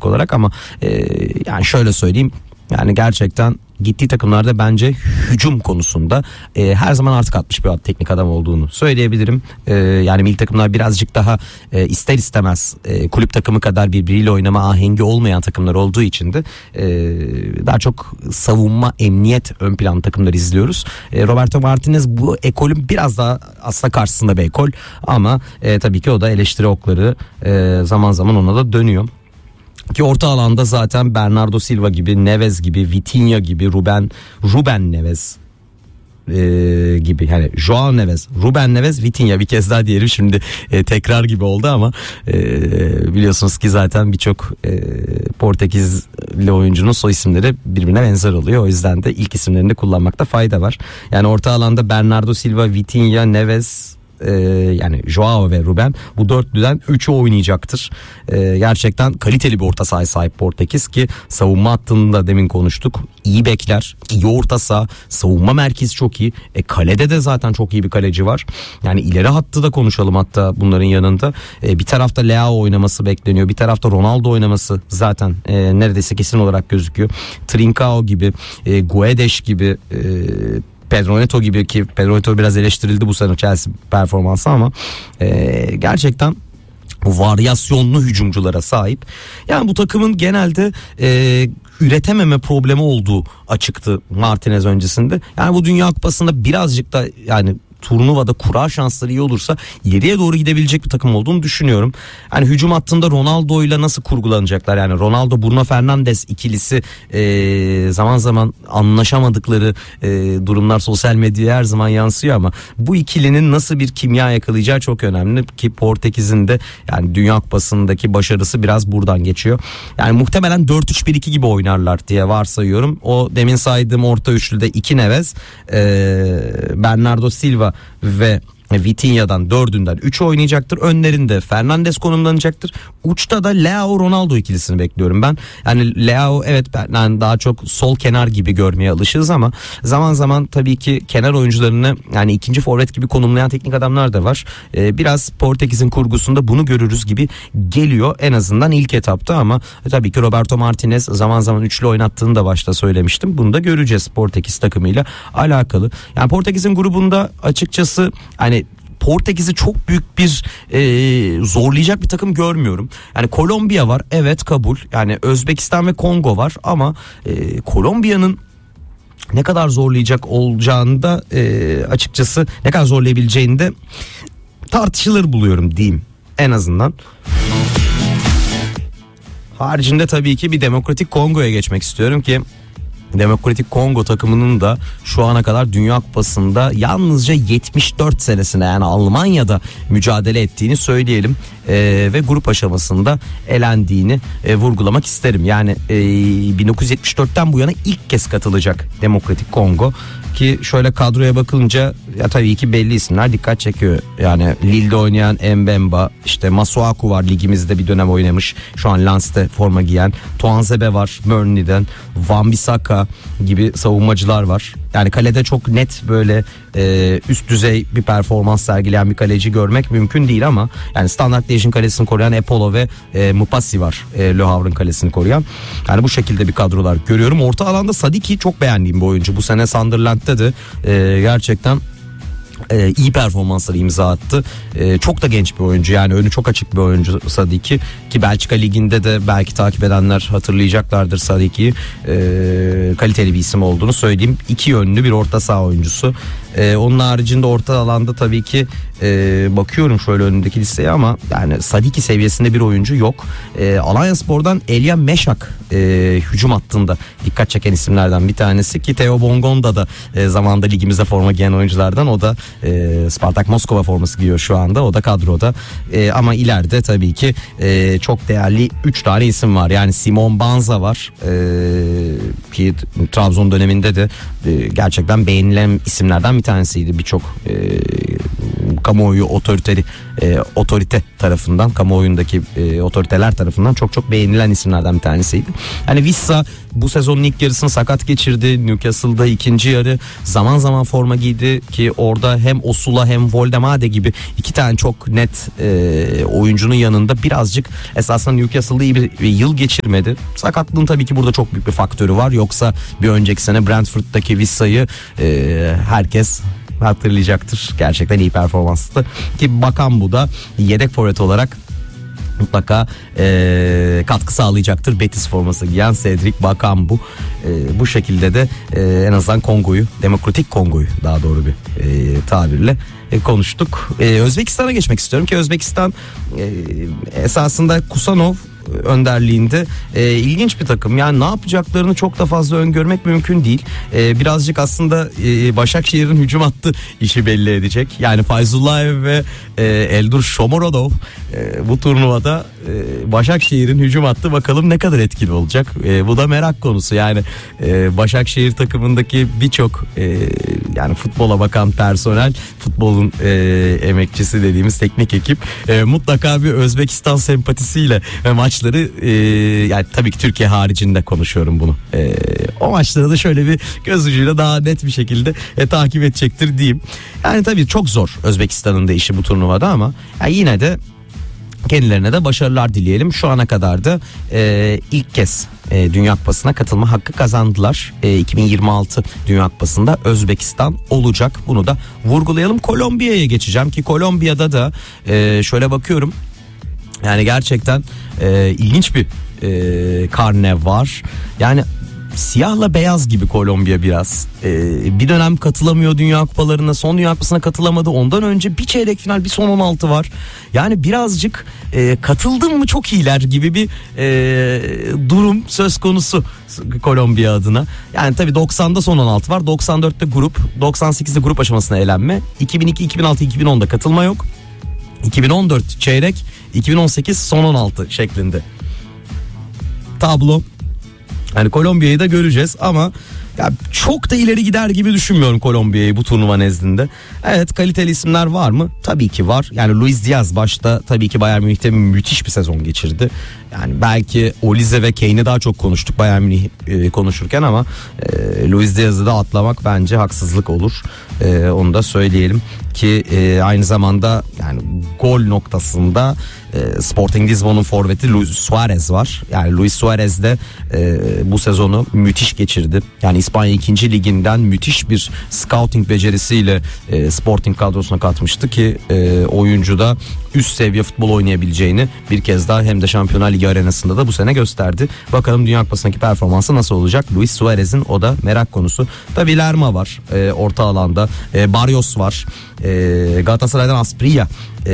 teknik olarak ama yani şöyle söyleyeyim, yani gerçekten gittiği takımlarda bence hücum konusunda her zaman artık atmış bir teknik adam olduğunu söyleyebilirim. Yani milli takımlar birazcık daha ister istemez kulüp takımı kadar birbiriyle oynama ahengi olmayan takımlar olduğu için de daha çok savunma, emniyet ön plan takımları izliyoruz. Roberto Martinez bu ekolün biraz daha aslında karşısında bir ekol ama tabii ki o da eleştiri okları zaman zaman ona da dönüyor. Ki orta alanda zaten Bernardo Silva gibi, Neves gibi, Vitinha gibi, Ruben Neves gibi, yani Joao Neves, Ruben Neves, Vitinha, bir kez daha diyelim şimdi tekrar gibi oldu ama biliyorsunuz ki zaten birçok Portekizli oyuncunun soy isimleri birbirine benzer oluyor. O yüzden de ilk isimlerini de kullanmakta fayda var. Yani orta alanda Bernardo Silva, Vitinha, Neves, yani Joao ve Ruben, bu dörtlüden 3'ü oynayacaktır. Gerçekten kaliteli bir orta sahaya sahip Portekiz ki savunma hattında demin konuştuk. İyi bekler, iyi orta saha, savunma merkezi çok iyi. Kalede de zaten çok iyi bir kaleci var. Yani ileri hattı da konuşalım hatta bunların yanında. Bir tarafta Leao oynaması bekleniyor. Bir tarafta Ronaldo oynaması zaten neredeyse kesin olarak gözüküyor. Trincao gibi, Guedes gibi, Pedro Neto gibi, ki Pedro Neto biraz eleştirildi bu sene Chelsea performansı ama gerçekten varyasyonlu hücumculara sahip. Yani bu takımın genelde üretememe problemi olduğu açıktı Martinez öncesinde. Yani bu Dünya Kupası'nda birazcık da yani turnuvada kura şansları iyi olursa ileriye doğru gidebilecek bir takım olduğunu düşünüyorum. Hani hücum hattında Ronaldo ile nasıl kurgulanacaklar? Yani Ronaldo Bruno Fernandes ikilisi zaman zaman anlaşamadıkları durumlar sosyal medyaya her zaman yansıyor ama bu ikilinin nasıl bir kimya yakalayacağı çok önemli ki Portekiz'in de yani Dünya Kupası'ndaki başarısı biraz buradan geçiyor. Yani muhtemelen 4-3-1-2 gibi oynarlar diye varsayıyorum. O demin saydığım orta üçlüde 2 Neves, Bernardo Silva ve Vitinha'dan 4'ünden 3 oynayacaktır. Önlerinde Fernandes konumlanacaktır. Uçta da Leao Ronaldo ikilisini bekliyorum ben. Yani Leao evet yani daha çok sol kenar gibi görmeye alışığız ama zaman zaman tabii ki kenar oyuncularını yani ikinci forvet gibi konumlayan teknik adamlar da var. Biraz Portekiz'in kurgusunda bunu görürüz gibi geliyor en azından ilk etapta ama tabii ki Roberto Martinez zaman zaman üçlü oynattığını da başta söylemiştim. Bunu da göreceğiz Portekiz takımıyla alakalı. Yani Portekiz'in grubunda açıkçası hani Portekiz'i çok büyük bir zorlayacak bir takım görmüyorum. Yani Kolombiya var, evet kabul. Yani Özbekistan ve Kongo var ama Kolombiya'nın ne kadar zorlayacak olacağını da açıkçası ne kadar zorlayabileceğini de tartışılır buluyorum diyeyim en azından. Haricinde tabii ki bir Demokratik Kongo'ya geçmek istiyorum ki Demokratik Kongo takımının da şu ana kadar Dünya Kupası'nda yalnızca 74 senesinde yani Almanya'da mücadele ettiğini söyleyelim ve grup aşamasında elendiğini vurgulamak isterim. Yani 1974'ten bu yana ilk kez katılacak Demokratik Kongo ki şöyle kadroya bakılınca ya tabii ki belli isimler dikkat çekiyor. Yani Lille'de oynayan Mbemba, işte Masuaku var, ligimizde bir dönem oynamış, şu an Lens'te forma giyen. Tuanzebe var Burnley'den, Wan-Bissaka gibi savunmacılar var. Yani kalede çok net böyle üst düzey bir performans sergileyen bir kaleci görmek mümkün değil ama yani Standard Liège'in kalesini koruyan Epolo ve Mupassi var, Le Havre'ın kalesini koruyan. Yani bu şekilde bir kadrolar görüyorum. Orta alanda Sadiki çok beğendiğim bir oyuncu. Bu sene Sunderland'de de gerçekten iyi performansları imza attı. Çok da genç bir oyuncu, yani önü çok açık bir oyuncu Sadiki ki Belçika Ligi'nde de belki takip edenler hatırlayacaklardır Sadiki'yi. Kaliteli bir isim olduğunu söyleyeyim. İki yönlü bir orta saha oyuncusu. Onun haricinde orta alanda tabii ki bakıyorum şöyle önündeki listeye ama yani Sadiki seviyesinde bir oyuncu yok. Alanyaspor'dan Elia Meşak hücum hattında dikkat çeken isimlerden bir tanesi ki Theo Bongonda da zamanında ligimize forma giyen oyunculardan, o da Spartak Moskova forması giyiyor şu anda, o da kadroda. Ama ileride tabii ki çok değerli 3 tane isim var. Yani Simon Banza var ki Trabzon döneminde de gerçekten beğenilen isimlerden bir tanesiydi. Birçok kamuoyu otorite tarafından, kamuoyundaki otoriteler tarafından çok beğenilen isimlerden bir tanesiydi. Hani Wissa bu sezonun ilk yarısını sakat geçirdi. Newcastle'da ikinci yarı zaman zaman forma giydi ki orada hem Osula hem Voldemade gibi iki tane çok net oyuncunun yanında birazcık esasında Newcastle'da iyi bir yıl geçirmedi. Sakatlığın tabii ki burada çok büyük bir faktörü var. Yoksa bir önceki sene Brentford'daki Wissa'yı herkes hatırlayacaktır. Gerçekten iyi performanstı. Ki bakan bu da yedek forvet olarak mutlaka katkı sağlayacaktır. Betis forması giyen Cedric Bakambu. Bu şekilde de en azından Kongo'yu, Demokratik Kongo'yu daha doğru bir tabirle konuştuk. Özbekistan'a geçmek istiyorum ki Özbekistan esasında Kusanov önderliğinde ilginç bir takım. Yani ne yapacaklarını çok da fazla öngörmek mümkün değil. Birazcık aslında Başakşehir'in hücum hattı işi belli edecek. Yani Fayzullayev ve Eldur Shomurodov bu turnuvada Başakşehir'in hücum hattı bakalım ne kadar etkili olacak. Bu da merak konusu. Yani Başakşehir takımındaki birçok yani futbola bakan personel, futbolun emekçisi dediğimiz teknik ekip mutlaka bir Özbekistan sempatisiyle maçları yani tabii ki Türkiye haricinde konuşuyorum bunu. O maçları da şöyle bir göz ucuyla daha net bir şekilde takip edecektir diyeyim. Yani tabii çok zor Özbekistan'ın da işi bu turnuvada ama yani yine de kendilerine de başarılar dileyelim. Şu ana kadar da ilk kez Dünya Kupası'na katılma hakkı kazandılar. 2026 Dünya Kupası'nda Özbekistan olacak. Bunu da vurgulayalım. Kolombiya'ya geçeceğim ki Kolombiya'da da şöyle bakıyorum. Yani gerçekten ilginç bir karne var. Yani siyahla beyaz gibi Kolombiya biraz. Bir dönem katılamıyor Dünya Kupalarına. Son Dünya Kupası'na katılamadı. Ondan önce bir çeyrek final, bir son 16 var. Yani birazcık katıldın mı çok iyiler gibi bir durum söz konusu Kolombiya adına. Yani tabii 90'da son 16 var. 94'te grup. 98'de grup aşamasına elenme. 2002, 2006, 2010'da katılma yok. 2014 çeyrek, 2018 son 16 şeklinde tablo. Yani Kolombiya'yı da göreceğiz ama ya çok da ileri gider gibi düşünmüyorum Kolombiya'yı bu turnuva nezdinde. Evet, kaliteli isimler var mı? Tabii ki var. Yani Luis Diaz başta tabii ki Bayern Münih'te müthiş bir sezon geçirdi. Yani belki Olise ve Kane'i daha çok konuştuk Bayern Münih konuşurken ama Luis Diaz'ı da atlamak bence haksızlık olur. Onu da söyleyelim ki aynı zamanda yani gol noktasında Sporting Lisbon'un forveti Luis Suarez var. Yani Luis Suarez de bu sezonu müthiş geçirdi. Yani İspanya 2. Liginden müthiş bir scouting becerisiyle Sporting kadrosuna katmıştı ki oyuncu da üst seviye futbol oynayabileceğini bir kez daha hem de Şampiyonlar Ligi arenasında da bu sene gösterdi. Bakalım Dünya Kupası'ndaki performansı nasıl olacak? Luis Suarez'in, o da merak konusu. Tabii Lerma var orta alanda. Barrios var. Galatasaray'dan Asprilla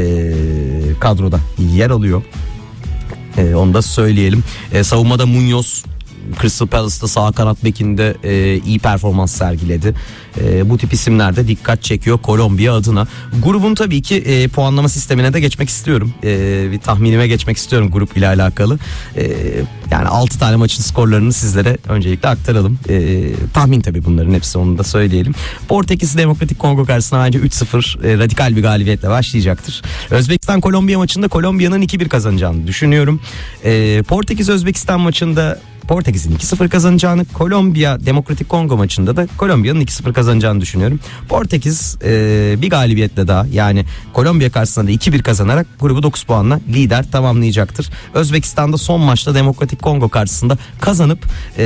kadroda yer alıyor. Onu da söyleyelim. Savunmada Munoz Crystal Palace'ta sağ kanat bekinde iyi performans sergiledi. Bu tip isimler de dikkat çekiyor Kolombiya adına. Grubun tabii ki puanlama sistemine de geçmek istiyorum. Bir tahminime geçmek istiyorum grup ile alakalı. Yani 6 tane maçın skorlarını sizlere öncelikle aktaralım. Tahmin tabii bunların hepsi, onu da söyleyelim. Portekiz Demokratik Kongo karşısında bence 3-0 radikal bir galibiyetle başlayacaktır. Özbekistan Kolombiya maçında Kolombiya'nın 2-1 kazanacağını düşünüyorum. Portekiz Özbekistan maçında Portekiz'in 2-0 kazanacağını, Kolombiya Demokratik Kongo maçında da Kolombiya'nın 2-0 kazanacağını düşünüyorum. Portekiz bir galibiyetle daha, yani Kolombiya karşısında da 2-1 kazanarak grubu 9 puanla lider tamamlayacaktır. Özbekistan'da son maçta Demokratik Kongo karşısında kazanıp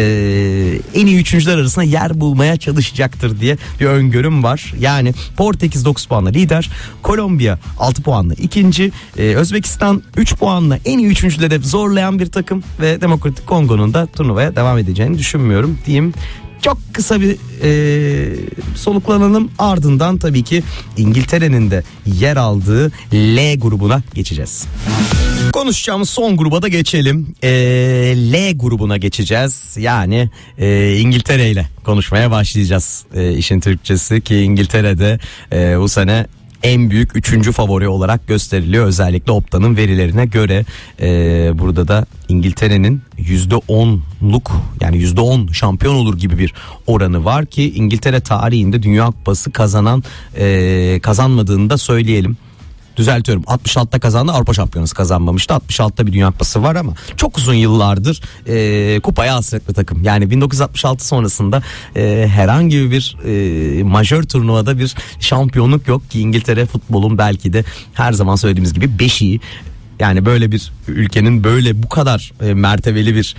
en iyi üçüncüler arasında yer bulmaya çalışacaktır diye bir öngörüm var. Yani Portekiz 9 puanla lider, Kolombiya 6 puanla ikinci, Özbekistan 3 puanla en iyi üçüncüleri zorlayan bir takım ve Demokratik Kongo'nun da turnuvaya devam edeceğini düşünmüyorum diyeyim. Çok kısa bir soluklanalım, ardından tabii ki İngiltere'nin de yer aldığı L grubuna geçeceğiz. Konuşacağımız son gruba da geçelim. L grubuna geçeceğiz. Yani İngiltere ile konuşmaya başlayacağız. İşin Türkçesi ki İngiltere'de bu sene en büyük 3. favori olarak gösteriliyor. Özellikle Opta'nın verilerine göre burada da İngiltere'nin %10'luk yani %10 şampiyon olur gibi bir oranı var ki İngiltere tarihinde Dünya Kupası kazanmadığını da söyleyelim. Düzeltiyorum, 66'da kazandı, Avrupa Şampiyonası kazanmamıştı. 66'da bir Dünya Kupası var ama çok uzun yıllardır kupaya hasretli takım. Yani 1966 sonrasında herhangi bir majör turnuvada bir şampiyonluk yok ki İngiltere futbolun belki de her zaman söylediğimiz gibi beşiği. Yani böyle bir ülkenin böyle bu kadar mertebeli bir